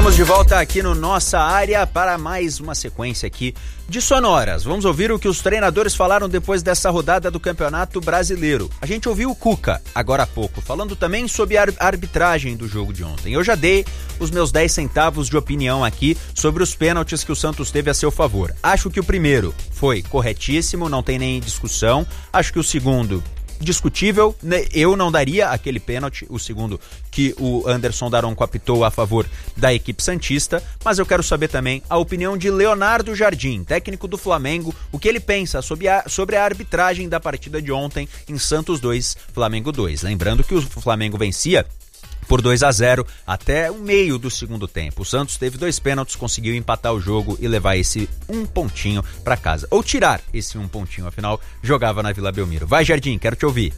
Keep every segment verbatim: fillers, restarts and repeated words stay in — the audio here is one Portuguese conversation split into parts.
Estamos de volta aqui no Nossa Área para mais uma sequência aqui de sonoras. Vamos ouvir o que os treinadores falaram depois dessa rodada do Campeonato Brasileiro. A gente ouviu o Cuca agora há pouco, falando também sobre a arbitragem do jogo de ontem. Eu já dei os meus dez centavos de opinião aqui sobre os pênaltis que o Santos teve a seu favor. Acho que o primeiro foi corretíssimo, não tem nem discussão. Acho que o segundo, discutível, eu não daria aquele pênalti, o segundo que o Anderson Daronco apitou a favor da equipe santista, mas eu quero saber também a opinião de Leonardo Jardim, técnico do Flamengo, o que ele pensa sobre a, sobre a arbitragem da partida de ontem em Santos dois, Flamengo dois. Lembrando que o Flamengo vencia por dois a zero até o meio do segundo tempo. O Santos teve dois pênaltis, conseguiu empatar o jogo e levar esse um pontinho para casa. Ou tirar esse um pontinho, afinal, jogava na Vila Belmiro. Vai, Jardim, quero te ouvir.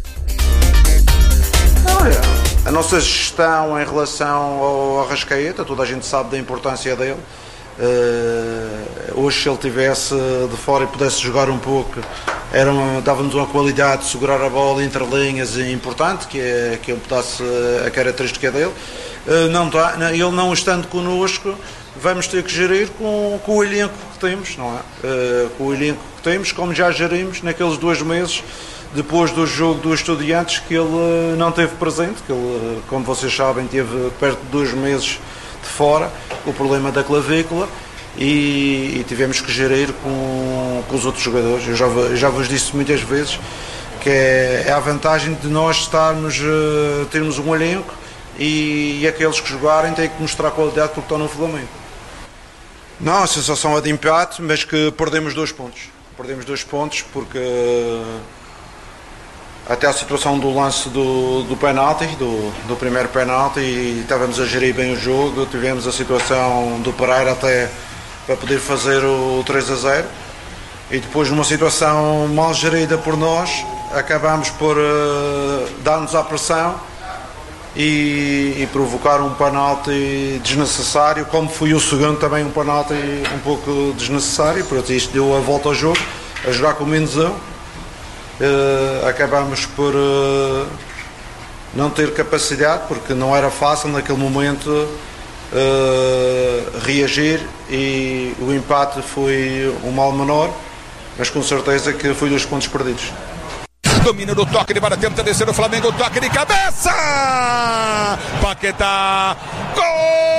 Olha, a nossa gestão em relação ao Arrascaeta, toda a gente sabe da importância dele. Uh, hoje, se ele tivesse de fora e pudesse jogar um pouco, era uma, dava-nos uma qualidade de segurar a bola entre linhas importante, que é, que é um pedaço, a característica dele. Uh, não dá, ele não estando connosco, vamos ter que gerir com, com o elenco que temos, não é? Uh, com o elenco que temos, como já gerimos naqueles dois meses depois do jogo do Estudiantes, que ele não teve presente, que ele, como vocês sabem, teve perto de dois meses de fora, o problema da clavícula, e, e tivemos que gerir com, com os outros jogadores. Eu já, já vos disse muitas vezes que é, é a vantagem de nós estarmos, uh, termos um elenco, e, e aqueles que jogarem têm que mostrar qualidade porque estão no Flamengo. Não, a sensação é de empate, mas que perdemos dois pontos. Perdemos dois pontos porque uh, até a situação do lance do, do penalti, do, do primeiro penalti, e estávamos a gerir bem o jogo. Tivemos a situação do Pereira até para poder fazer o três a zero, e depois numa situação mal gerida por nós, acabámos por uh, dar-nos à pressão e, e provocar um penalti desnecessário, como foi o segundo também um penalti um pouco desnecessário. Por isso deu a volta ao jogo, a jogar com menos um. Uh, acabámos por uh, não ter capacidade, porque não era fácil naquele momento uh, reagir, e o empate foi um mal menor, mas com certeza que foi dois pontos perdidos. Domínio do toque de bola, tenta descer o Flamengo, toque de cabeça! Paquetá! Gol!